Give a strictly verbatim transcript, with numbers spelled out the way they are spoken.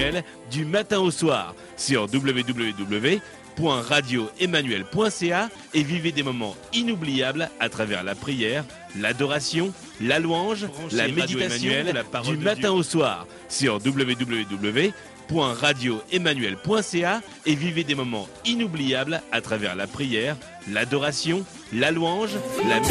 Emmanuel du matin au soir sur w w w point radio emmanuel point c a et vivez des moments inoubliables à travers la prière, l'adoration, la louange, Branchez la méditation Emmanuel, la du matin au soir sur w w w point radio emmanuel point c a et vivez des moments inoubliables à travers la prière, l'adoration, la louange, la méditation.